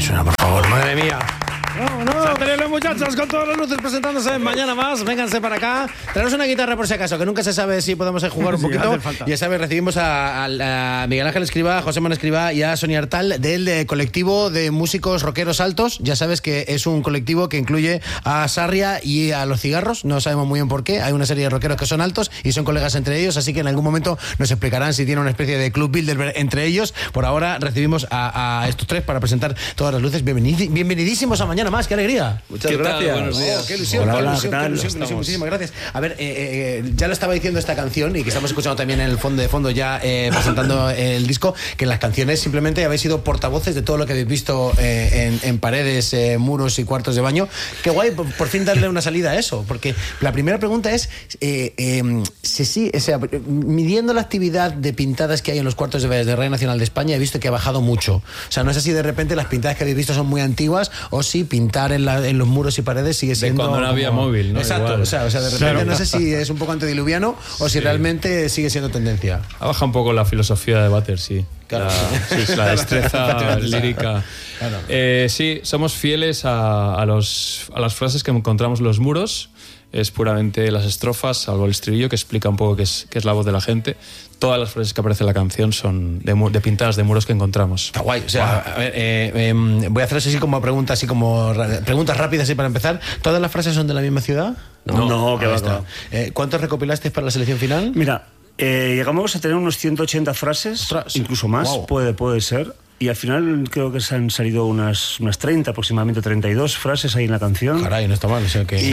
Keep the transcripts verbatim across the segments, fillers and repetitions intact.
Suena, por favor, madre mía. No, no, tenéis los muchachos con todas las luces presentándose mañana más. Vénganse para acá. Traemos una guitarra por si acaso, que nunca se sabe si podemos jugar un Sí, poquito. hace falta. Ya sabes, recibimos a, a, a Miguel Ángel Escribá, a José Manuel Escribá y a Sonia Artal del de colectivo de músicos rockeros altos. Ya sabes que es un colectivo que incluye a Sarria y a Los Cigarros. No sabemos muy bien por qué. Hay una serie de rockeros que son altos y son colegas entre ellos, así que en algún momento nos explicarán si tiene una especie de club builder entre ellos. Por ahora recibimos a, a estos tres para presentar todas las luces. Bienvenid, bienvenidísimos a Mañana Más. ¡Qué alegría! Muchas gracias. Buenos días. Oh, qué ilusión, Hola, qué hola, ilusión, ¿qué qué tal? ilusión, qué ilusión. Muchísimas gracias. A ver, eh, eh, ya lo estaba diciendo esta canción y que estamos escuchando también en el fondo de fondo ya eh, presentando el disco, que en las canciones simplemente habéis sido portavoces de todo lo que habéis visto eh, en, en paredes, eh, muros y cuartos de baño. Qué guay, por, por fin darle una salida a eso, porque la primera pregunta es eh, eh, si sí, o sea, midiendo la actividad de pintadas que hay en los cuartos de baño de Radio Nacional de España, he visto que ha bajado mucho. O sea, no sé si de repente las pintadas que habéis visto son muy antiguas o si pintar en, la, en los muros y paredes sigue siendo... De cuando no había como... móvil, ¿no? Exacto, o sea, o sea, de repente Claro. no sé si es un poco antediluviano o si Sí. realmente sigue siendo tendencia. Ha bajado un poco la filosofía de Butter, sí. Claro. La, sí, la destreza lírica. Claro. Eh, sí, somos fieles a, a, los, a las frases que encontramos en los muros. Es puramente las estrofas, salvo el estribillo que explica un poco qué es, qué es la voz de la gente. Todas las frases que aparecen en la canción son de, mu- de pintadas de muros que encontramos. Está guay. O sea, a ver, eh, eh, voy a hacer así como preguntas, así como ra- preguntas rápidas así para empezar. ¿Todas las frases son de la misma ciudad? No, no, que Ahí va, está. que va. Eh, ¿Cuántos recopilasteis para la selección final? Mira, eh, llegamos a tener unos ciento ochenta frases, Ostras. incluso más, Wow. puede, puede ser. Y al final creo que se han salido unas, unas treinta, aproximadamente treinta y dos frases ahí en la canción. Caray, no está mal. O sea que...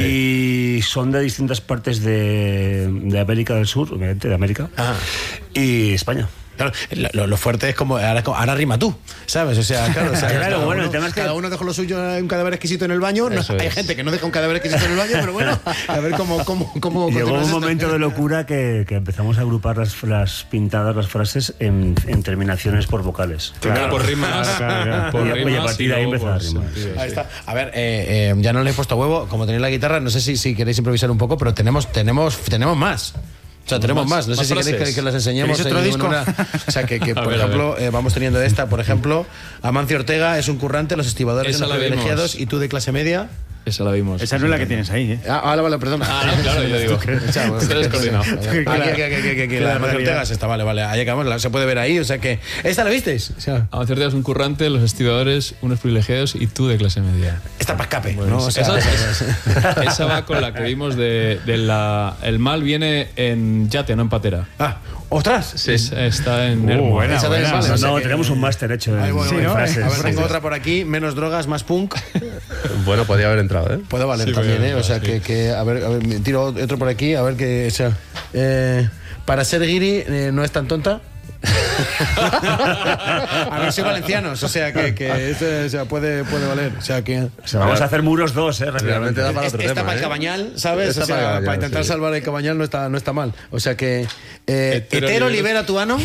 Y son de distintas partes de, de América del Sur, obviamente, de América, Ah. y España. Claro, lo, lo fuerte es como ahora, ahora rima tú, ¿sabes? O sea, claro, o sea, Claro, cada bueno, uno, el tema es que- cada uno dejó lo suyo en un cadáver exquisito en el baño. No, Eso hay es. gente que no deja un cadáver exquisito en el baño, pero bueno, a ver cómo, cómo, cómo Llegó continúas un esto. momento de locura que, que empezamos a agrupar las, las pintadas, las frases en, en terminaciones por vocales. Primero por rimas, por Y a- y a rimas partir y de ahí luego empezar a por rimar. sentido, Ahí sí. está. A ver, eh, eh, ya no le he puesto huevo, como tenéis la guitarra, no sé si, si queréis improvisar un poco, pero tenemos, tenemos, tenemos más. O sea, tenemos más. más? No sé ¿Más si queréis que, frases? que las enseñemos. ¿Queréis otro en disco? una- O sea, que, que, A por ver, a ejemplo, eh, vamos teniendo esta, por ejemplo, Amancio Ortega es un currante, los estibadores Esa de los la vimos. privilegiados y tú de clase media. Esa la vimos. Esa no es la que tienes ahí, ¿eh? Ah, vale, vale, perdona. Ah, no, claro, yo digo. Echa, bueno, Está descoordinado. Aquí, aquí, aquí, aquí, aquí, aquí, la de Amancio Ortega es esta, vale, vale. Ahí acabamos, la- se puede ver ahí, o sea que. ¿Esta la visteis? O sea, Amancio Ortega es un currante, los estibadores, unos privilegiados y tú de clase media. esta para escape, Bueno, ¿no? O sea, esa, esa- esa va con la que vimos de, de la... El mal viene en yate, no en patera. Ah, ¡ostras! Sí, esa está en Uh, Hermo. buena, Esa también buena. vale, o sea No, que- tenemos un máster hecho Ahí en, voy, Sí, voy. ¿no? A ver, Sí. tengo otra por aquí, menos drogas, más punk. Bueno, podía haber entrado, ¿eh? Puede valer Sí, también, puede ¿eh? O sea, entrar, que, que, a ver, a ver, me tiro otro por aquí, a ver que, o sea, eh, para ser guiri eh, no es tan tonta. A ver, soy valencianos, o sea, que, que este, o sea, puede, puede valer. O sea, que... O sea, vamos a hacer muros dos, ¿eh? Realmente Rápidamente. da para Esta otro tema, para el ¿eh? Cabañal, ¿sabes? Esta O sea, para para, Cabañal, intentar sí. salvar el Cabañal no está, no está mal. O sea que... Eh, Hetero hetero libera- libera tu ano.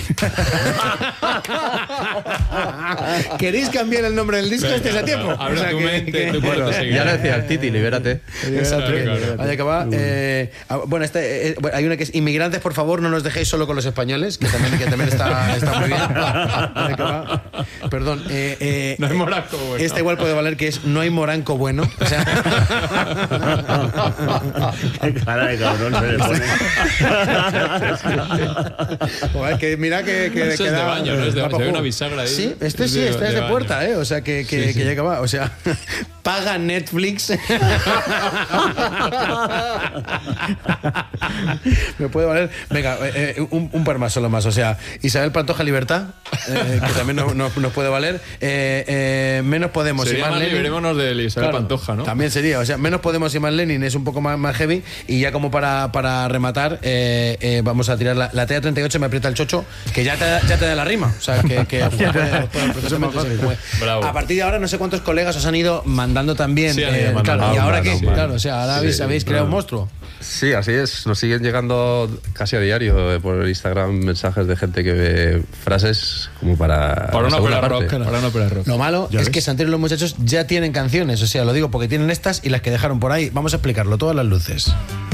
¿Queréis cambiar el nombre del disco? Este es a tiempo. Abre O sea, tu que- mente, que- tu puerta Bueno, seguirá. ya lo decía el Titi, libérate. Exacto. Claro, claro. Ahí acaba. Eh, ah, bueno, este, eh, bueno, hay una que es inmigrantes, por favor, no nos dejéis solo con los españoles, que también, que también está, está muy bien. Ahí acaba. Perdón. Eh, eh, No hay moranco bueno. Esta igual puede valer que es no hay moranco bueno. O sea, Qué cara de cabrón se le pone. joder, que mira que, que, Eso que es de da- baño, no es de da baño. pa' Se ve juego. una bisagra ahí. Sí, este Es sí, de- este es de de baño. puerta, ¿eh? O sea, que, que, Sí, sí. que ya acaba. O sea, paga Netflix. Me puede valer. Venga, eh, eh, un, un par más, solo más. O sea, Isabel Pantoja Libertad, eh, que también nos, nos- nos puede valer. Eh, eh, menos Podemos Sería y más más Lenin. liberémonos de Isabel Claro, Pantoja, ¿no? También sería, o sea, menos Podemos y más Lenin es un poco más, más heavy. Y ya como para, para rematar, eh, eh, vamos a tirar la, la T A treinta y ocho, me aprieta el chocho, que ya te, da- ya te da la rima. O sea, que, que puede- puede perfectamente ser. Bravo. A partir de ahora, no sé cuántos colegas os han ido mandando también. Sí, han ido eh, mandando. claro, ¿y Ah, ahora bueno, qué? bueno. Claro, o sea, ahora habéis, Sí, habéis creado un bueno. monstruo. Sí, así es. Nos siguen llegando casi a diario eh, por Instagram mensajes de gente que ve frases como para. Para la una segunda ópera rock. parte. Para una ópera rock. Lo malo Ya es ves. que Santero y los muchachos ya tienen canciones, o sea, lo digo porque tienen estas y las que dejaron por ahí. Vamos a explicarlo, todas las luces.